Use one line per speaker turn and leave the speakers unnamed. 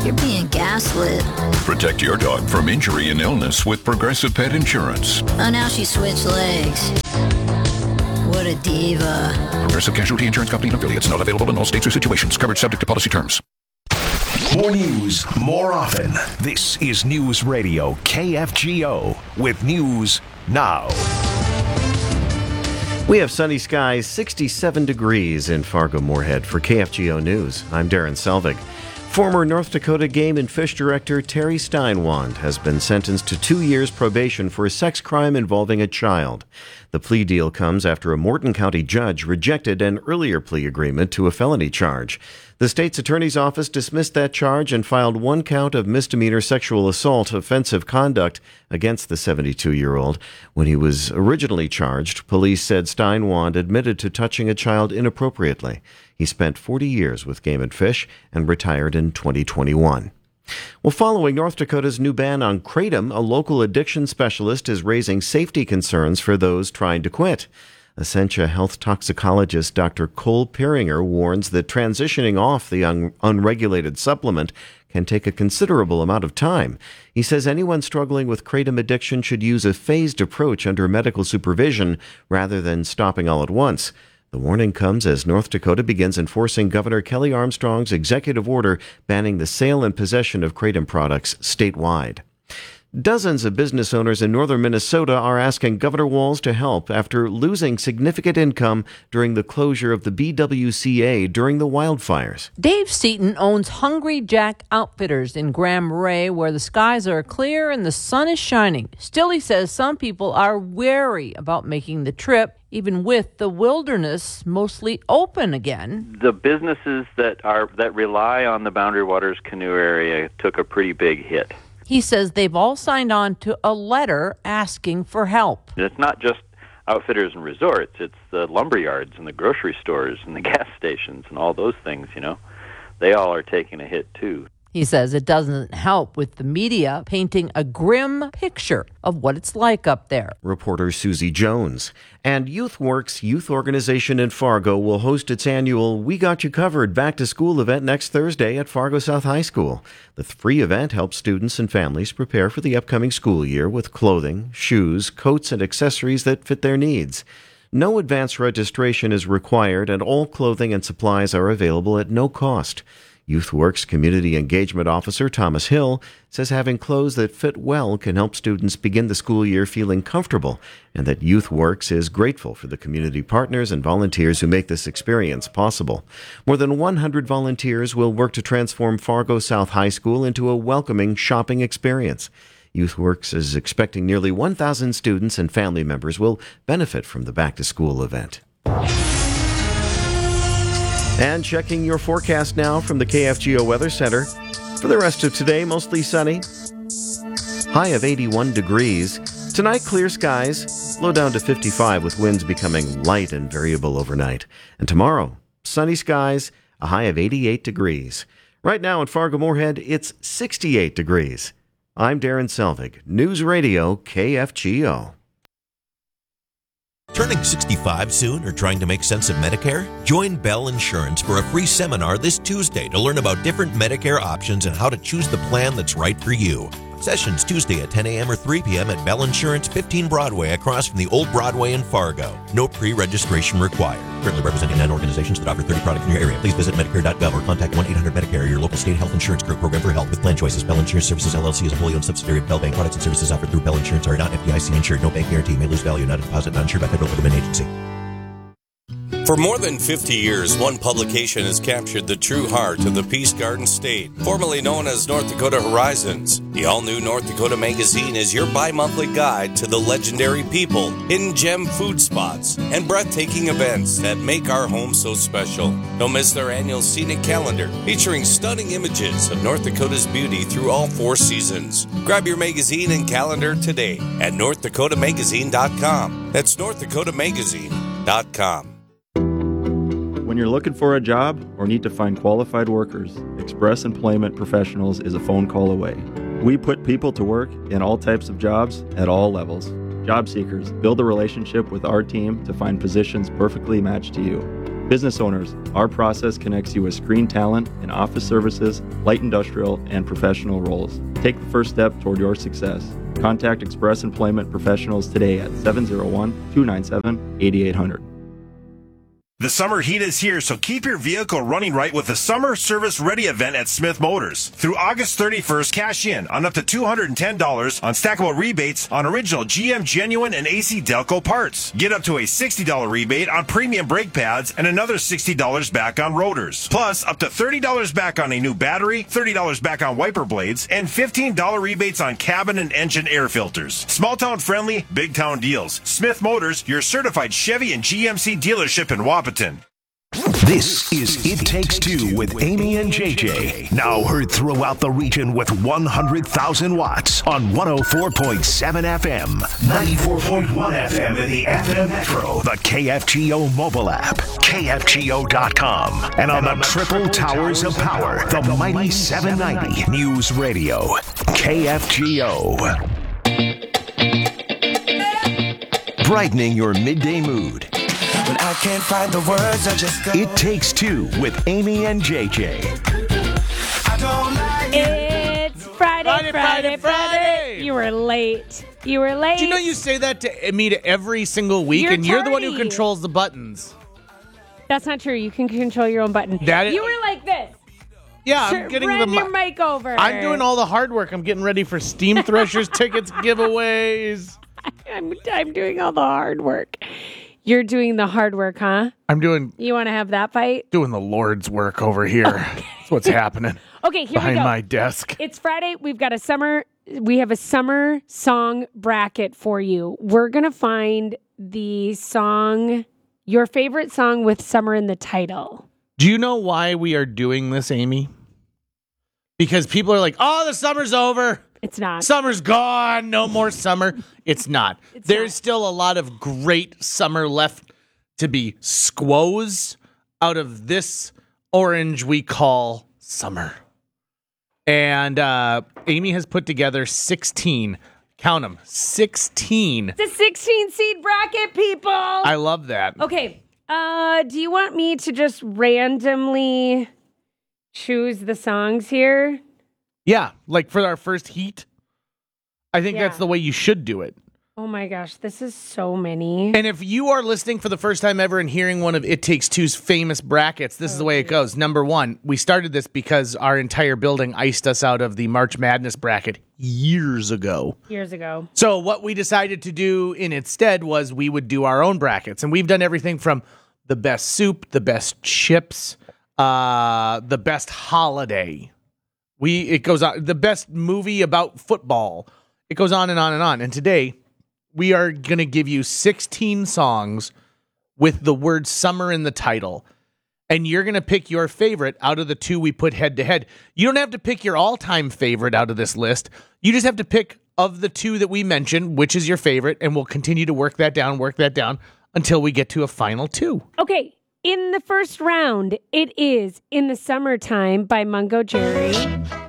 You're being gaslit.
Protect your dog from injury and illness with Progressive Pet Insurance.
Oh, now she switched legs. What a diva.
Progressive Casualty Insurance Company and affiliates. Not available in all states or situations. Coverage subject to policy terms.
More news, more often. This is News Radio KFGO with News Now.
We have sunny skies, 67 degrees in Fargo-Moorhead. For KFGO News, I'm Darren Selvig. Former North Dakota Game and Fish Director Terry Steinwand has been sentenced to 2 years probation for a sex crime involving a child. The plea deal comes after a Morton County judge rejected an earlier plea agreement to a felony charge. The state's attorney's office dismissed that charge and filed 1 count of misdemeanor sexual assault offensive conduct against the 72-year-old. When he was originally charged, police said Steinwand admitted to touching a child inappropriately. He spent 40 years with Game and Fish and retired in 2021. Well, following North Dakota's new ban on kratom, a local addiction specialist is raising safety concerns for those trying to quit. Essentia health toxicologist Dr. Cole Peringer warns that transitioning off the unregulated supplement can take a considerable amount of time. He says anyone struggling with kratom addiction should use a phased approach under medical supervision rather than stopping all at once. The warning comes as North Dakota begins enforcing Governor Kelly Armstrong's executive order banning the sale and possession of kratom products statewide. Dozens of business owners in northern Minnesota are asking Governor Walz to help after losing significant income during the closure of the BWCA during the wildfires.
Dave Seaton owns Hungry Jack Outfitters in Grand Marais, where the skies are clear and the sun is shining. Still, he says some people are wary about making the trip, even with the wilderness mostly open again.
The businesses that rely on the Boundary Waters canoe area took a pretty big hit.
He says they've all signed on to a letter asking for help.
It's not just outfitters and resorts. It's the lumber yards and the grocery stores and the gas stations and all those things, They all are taking a hit, too.
He says it doesn't help with the media painting a grim picture of what it's like up there.
Reporter Susie Jones. And YouthWorks youth organization in Fargo will host its annual We Got You Covered back-to-school event next Thursday at Fargo South High School. The free event helps students and families prepare for the upcoming school year with clothing, shoes, coats, and accessories that fit their needs. No advance registration is required, and all clothing and supplies are available at no cost. YouthWorks Community Engagement Officer Thomas Hill says having clothes that fit well can help students begin the school year feeling comfortable, and that YouthWorks is grateful for the community partners and volunteers who make this experience possible. More than 100 volunteers will work to transform Fargo South High School into a welcoming shopping experience. YouthWorks is expecting nearly 1,000 students and family members will benefit from the back-to-school event. And checking your forecast now from the KFGO Weather Center. For the rest of today, mostly sunny. High of 81 degrees. Tonight, clear skies. Low down to 55 with winds becoming light and variable overnight. And tomorrow, sunny skies, a high of 88 degrees. Right now in Fargo-Moorhead, it's 68 degrees. I'm Darren Selvig, News Radio KFGO.
Turning 65 soon or trying to make sense of Medicare? Join Bell Insurance for a free seminar this Tuesday to learn about different Medicare options and how to choose the plan that's right for you. Sessions Tuesday at 10 a.m. or 3 p.m. at Bell Insurance, 15 Broadway, across from the Old Broadway in Fargo. No pre-registration required. Currently representing 9 organizations that offer 30 products in your area. Please visit Medicare.gov or contact 1-800-MEDICARE, your local state health insurance group program for help with plan choices. Bell Insurance Services, LLC is a wholly owned subsidiary of Bell Bank. Products and services offered through Bell Insurance are not FDIC insured. No bank guarantee. May lose value. Not a deposit. Not insured by federal government agency.
For more than 50 years, one publication has captured the true heart of the Peace Garden State, formerly known as North Dakota Horizons. The all-new North Dakota Magazine is your bi-monthly guide to the legendary people, hidden gem food spots, and breathtaking events that make our home so special. Don't miss their annual scenic calendar, featuring stunning images of North Dakota's beauty through all 4 seasons. Grab your magazine and calendar today at NorthDakotaMagazine.com. That's NorthDakotaMagazine.com.
When you're looking for a job or need to find qualified workers, Express Employment Professionals is a phone call away. We put people to work in all types of jobs at all levels. Job seekers, build a relationship with our team to find positions perfectly matched to you. Business owners, our process connects you with screen talent in office services, light industrial, and professional roles. Take the first step toward your success. Contact Express Employment Professionals today at 701-297-8800.
The summer heat is here, so keep your vehicle running right with the Summer Service Ready event at Smith Motors. Through August 31st, cash in on up to $210 on stackable rebates on original GM Genuine and AC Delco parts. Get up to a $60 rebate on premium brake pads and another $60 back on rotors. Plus, up to $30 back on a new battery, $30 back on wiper blades, and $15 rebates on cabin and engine air filters. Small town friendly, big town deals. Smith Motors, your certified Chevy and GMC dealership in Wapaton.
This is It Takes Two with Amy and JJ. Now heard throughout the region with 100,000 watts on 104.7 FM, 94.1 FM in the FM Metro, the KFGO mobile app, KFGO.com, and on the triple towers of power, the mighty 790 News Radio, KFGO. Brightening your midday mood.
When I can't find the words, I just go.
It Takes Two with Amy and JJ.
I don't like
It's Friday. You were late.
Do you know you say that to me to every single week, and you're the one who controls the buttons?
That's not true. You can control your own button. You were like this.
Yeah, I'm getting
Bring your mic over.
I'm doing all the hard work. I'm getting ready for Steam Threshers tickets giveaways.
I'm doing all the hard work. You're doing the hard work, huh?
You
want to have that fight?
Doing the Lord's work over here. That's what's happening.
Okay, here
behind
we go.
my desk.
It's Friday. We have a summer song bracket for you. We're going to find the song, your favorite song with summer in the title.
Do you know why we are doing this, Amy? Because people are like, oh, the summer's over.
It's not.
Summer's gone. No more summer. It's not. There's still a lot of great summer left to be squoze out of this orange we call summer. And Amy has put together 16. Count them. 16.
It's a 16-seed bracket, people.
I love that.
Okay. Do you want me to just randomly choose the songs here?
Yeah, like for our first heat. I think that's the way you should do it.
Oh my gosh, this is so many.
And if you are listening for the first time ever and hearing one of It Takes Two's famous brackets, this is the way it goes. Number one, we started this because our entire building iced us out of the March Madness bracket years ago. So what we decided to do in its stead was we would do our own brackets. And we've done everything from the best soup, the best chips, the best holiday. It goes on, the best movie about football. It goes on and on and on. And today, we are going to give you 16 songs with the word summer in the title. And you're going to pick your favorite out of the two we put head to head. You don't have to pick your all-time favorite out of this list. You just have to pick of the two that we mentioned, which is your favorite. And we'll continue to work that down until we get to a final two.
Okay. In the first round, it is In the Summertime by Mungo Jerry.